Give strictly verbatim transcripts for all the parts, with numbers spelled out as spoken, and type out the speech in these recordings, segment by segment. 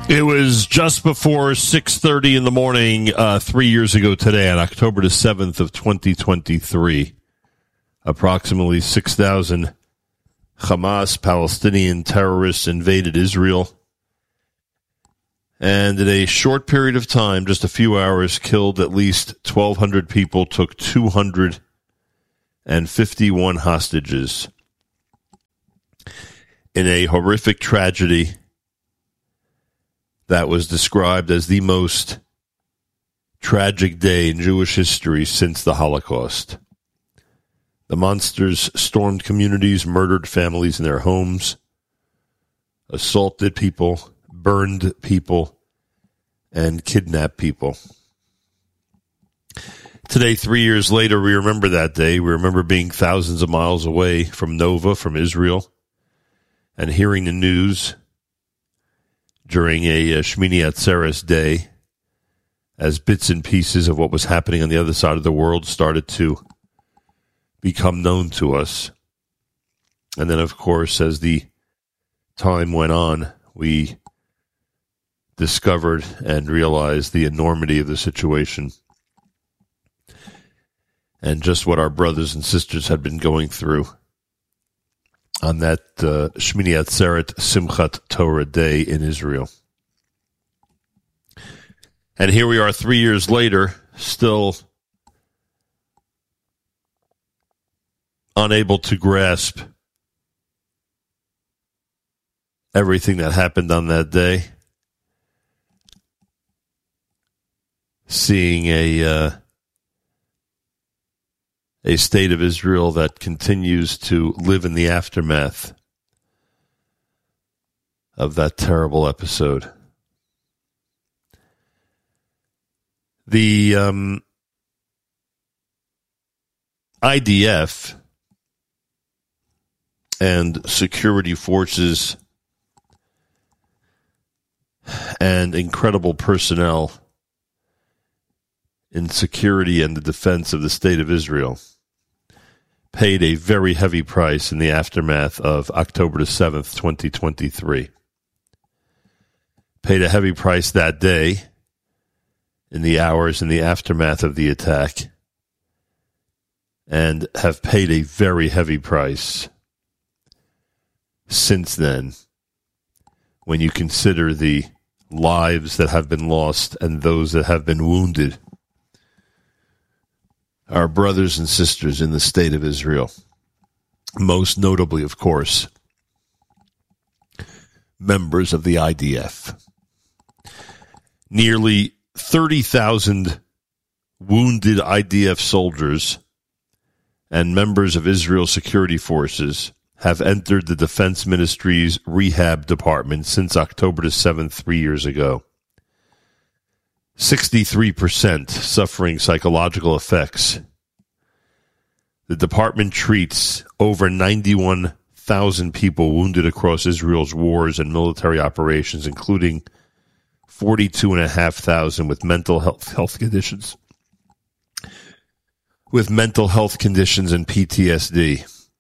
It was just before six thirty in the morning, uh, three years ago today, on October the seventh of twenty twenty-three. Approximately six thousand Hamas Palestinian terrorists invaded Israel. And in a short period of time, just a few hours, killed at least twelve hundred people, took two hundred fifty-one hostages. In a horrific tragedy that was described as the most tragic day in Jewish history since the Holocaust. The monsters stormed communities, murdered families in their homes, assaulted people, burned people, and kidnapped people. Today, three years later, we remember that day. We remember being thousands of miles away from Nova, from Israel, and hearing the news during a, a Shmini Atzeres day as bits and pieces of what was happening on the other side of the world started to become known to us. And then, of course, as the time went on, we discovered and realized the enormity of the situation and just what our brothers and sisters had been going through on that uh, Shmini Atzeret Simchat Torah day in Israel. And here we are three years later, still unable to grasp everything that happened on that day. Seeing a uh, a state of Israel that continues to live in the aftermath of that terrible episode. The um, I D F and security forces and incredible personnel in security and the defense of the state of Israel paid a very heavy price in the aftermath of October the seventh, twenty twenty-three. Paid a heavy price that day in the hours in the aftermath of the attack, and have paid a very heavy price since then when you consider the lives that have been lost and those that have been wounded. Our brothers and sisters in the state of Israel, most notably, of course, members of the I D F. Nearly thirty thousand wounded I D F soldiers and members of Israel's security forces have entered the Defense Ministry's rehab department since October the seventh, three years ago. sixty-three percent suffering psychological effects. The department treats over ninety-one thousand people wounded across Israel's wars and military operations, including forty-two thousand five hundred with mental health, health conditions. With mental health conditions and P T S D.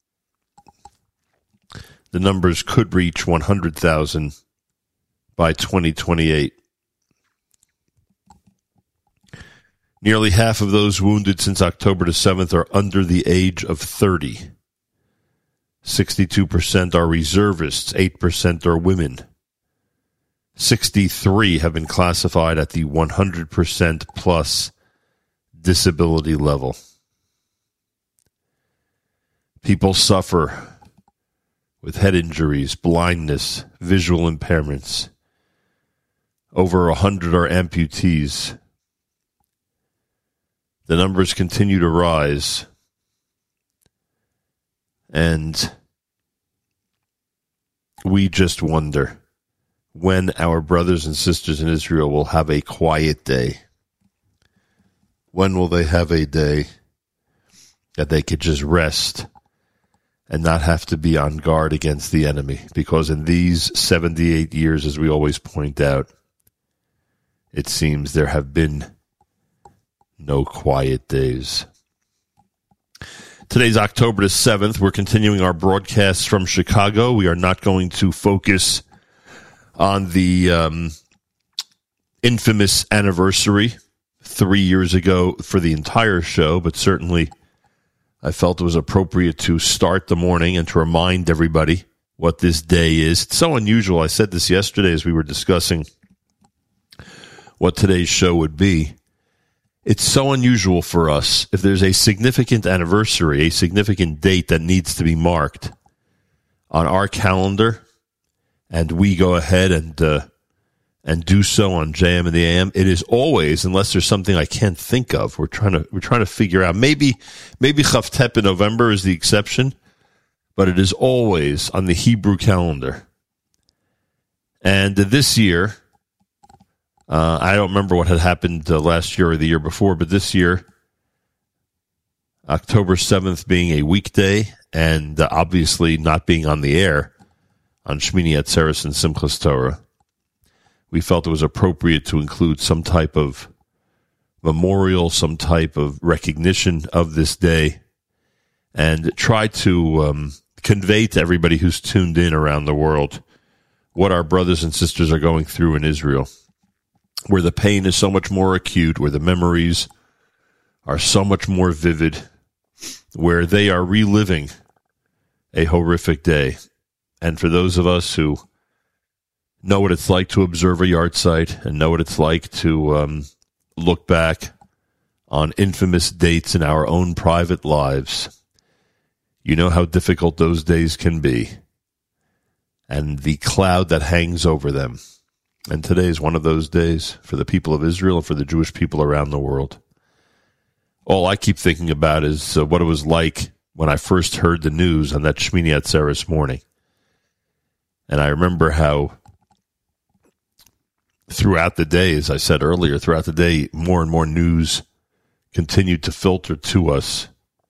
The numbers could reach one hundred thousand by twenty twenty-eight. Nearly half of those wounded since October the seventh are under the age of thirty. sixty-two percent are reservists, eight percent are women. sixty-three have been classified at the one hundred percent plus disability level. People suffer with head injuries, blindness, visual impairments. Over one hundred are amputees. The numbers continue to rise, and we just wonder when our brothers and sisters in Israel will have a quiet day. When will they have a day that they could just rest and not have to be on guard against the enemy? Because in these seventy-eight years, as we always point out, it seems there have been no quiet days. Today's October the seventh. We're continuing our broadcasts from Chicago. We are not going to focus on the um, infamous anniversary three years ago for the entire show, but certainly I felt it was appropriate to start the morning and to remind everybody what this day is. It's so unusual. I said this yesterday as we were discussing what today's show would be. It's so unusual for us. If there's a significant anniversary, a significant date that needs to be marked on our calendar, and we go ahead and uh, and do so on J M and the A M, it is always, unless there's something I can't think of, we're trying to we're trying to figure out. Maybe maybe Chavtep in November is the exception, but it is always on the Hebrew calendar. And this year, uh, I don't remember what had happened uh, last year or the year before, but this year, October seventh being a weekday, and uh, obviously not being on the air on Shmini Atzeres and Simchas Torah, we felt it was appropriate to include some type of memorial, some type of recognition of this day, and try to um, convey to everybody who's tuned in around the world what our brothers and sisters are going through in Israel, where the pain is so much more acute, where the memories are so much more vivid, where they are reliving a horrific day. And for those of us who know what it's like to observe a yard site and know what it's like to um, look back on infamous dates in our own private lives, you know how difficult those days can be and the cloud that hangs over them. And today is one of those days for the people of Israel and for the Jewish people around the world. All I keep thinking about is uh, what it was like when I first heard the news on that Shmini Atzeres morning. And I remember how throughout the day, as I said earlier, throughout the day, more and more news continued to filter to us.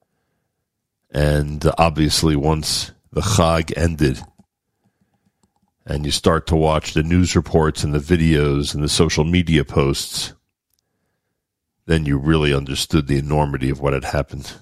And obviously, once the Chag ended, and you start to watch the news reports and the videos and the social media posts, then you really understood the enormity of what had happened.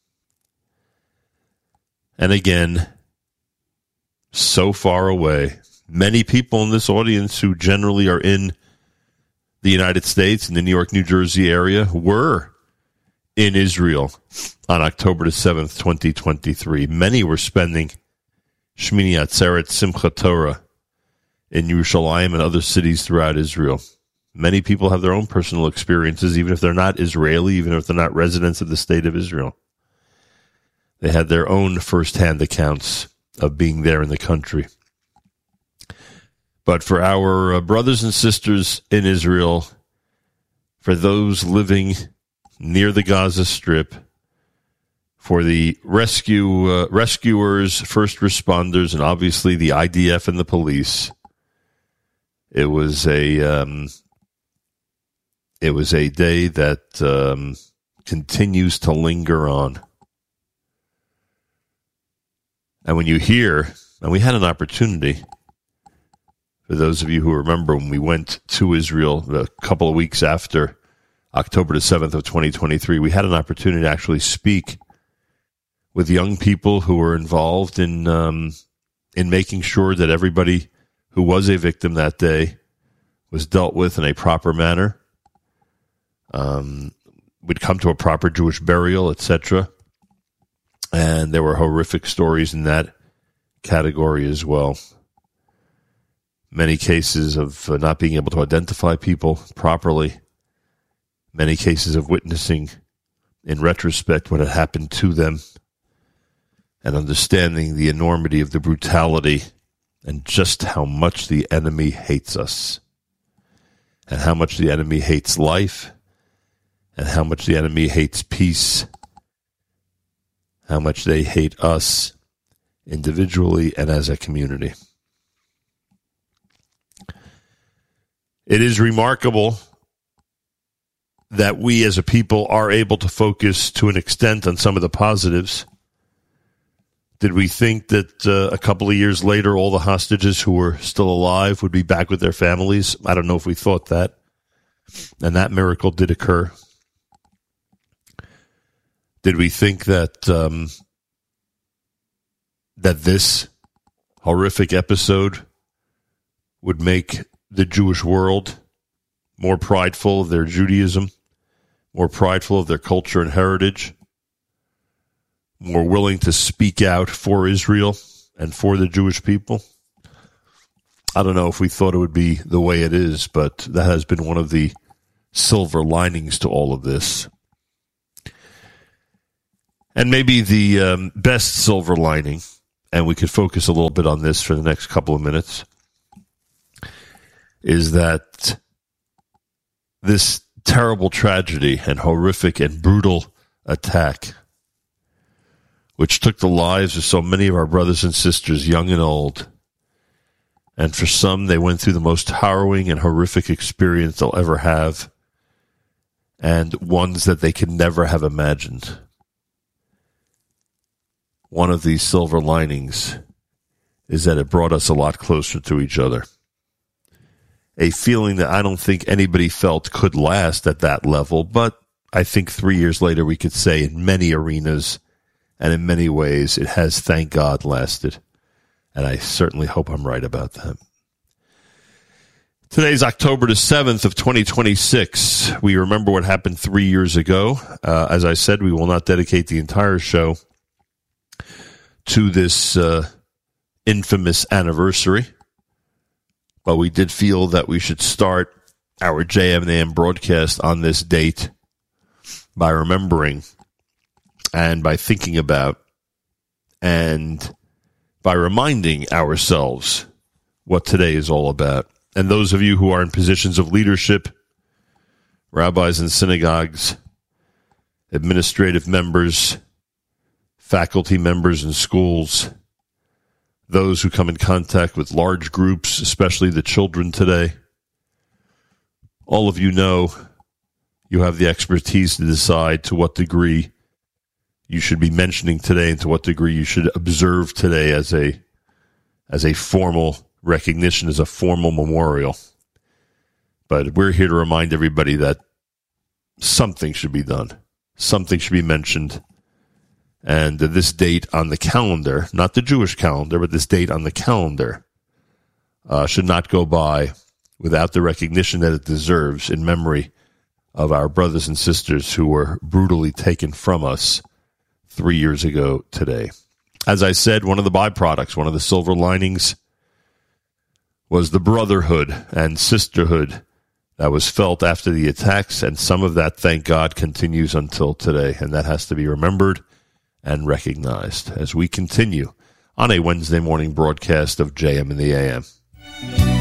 And again, so far away, many people in this audience who generally are in the United States, in the New York, New Jersey area, were in Israel on October the seventh, twenty twenty-three. Many were spending Shmini Atzeret, Simchat Torah in Yerushalayim and other cities throughout Israel. Many people have their own personal experiences, even if they're not Israeli, even if they're not residents of the state of Israel. They had their own firsthand accounts of being there in the country. But for our uh, brothers and sisters in Israel, for those living near the Gaza Strip, for the rescue uh, rescuers, first responders, and obviously the I D F and the police, it was a um, it was a day that um, continues to linger on. And when you hear, and we had an opportunity, for those of you who remember when we went to Israel a couple of weeks after October the seventh of twenty twenty-three, we had an opportunity to actually speak with young people who were involved in um, in making sure that everybody who was a victim that day was dealt with in a proper manner, um, would come to a proper Jewish burial, et cetera. And there were horrific stories in that category as well. Many cases of uh, not being able to identify people properly. Many cases of witnessing, in retrospect, what had happened to them. And understanding the enormity of the brutality and just how much the enemy hates us. And how much the enemy hates life. And how much the enemy hates peace. How much they hate us individually and as a community. It is remarkable that we as a people are able to focus to an extent on some of the positives. Did we think that uh, a couple of years later all the hostages who were still alive would be back with their families? I don't know if we thought that. And that miracle did occur. Did we think that um, that this horrific episode would make the Jewish world more prideful of their Judaism, more prideful of their culture and heritage, more willing to speak out for Israel and for the Jewish people. I don't know if we thought it would be the way it is, but that has been one of the silver linings to all of this. And maybe the um, best silver lining, and we could focus a little bit on this for the next couple of minutes, is that this terrible tragedy and horrific and brutal attack, which took the lives of so many of our brothers and sisters, young and old, and for some, they went through the most harrowing and horrific experience they'll ever have, and ones that they could never have imagined. One of these silver linings is that it brought us a lot closer to each other. A feeling that I don't think anybody felt could last at that level, but I think three years later we could say in many arenas and in many ways it has, thank God, lasted. And I certainly hope I'm right about that. Today's October the seventh of twenty twenty-six. We remember what happened three years ago. Uh, as I said, we will not dedicate the entire show to this uh, infamous anniversary, but we did feel that we should start our J M and A M broadcast on this date by remembering and by thinking about and by reminding ourselves what today is all about. And those of you who are in positions of leadership, rabbis in synagogues, administrative members, faculty members in schools, those who come in contact with large groups, especially the children today, all of you know you have the expertise to decide to what degree you should be mentioning today and to what degree you should observe today as a as a formal recognition, as a formal memorial. But we're here to remind everybody that something should be done. Something should be mentioned. And this date on the calendar, not the Jewish calendar, but this date on the calendar uh, should not go by without the recognition that it deserves in memory of our brothers and sisters who were brutally taken from us three years ago today. As I said, one of the byproducts, one of the silver linings was the brotherhood and sisterhood that was felt after the attacks, and some of that, thank God, continues until today, and that has to be remembered and recognized as we continue on a Wednesday morning broadcast of J M and the A M.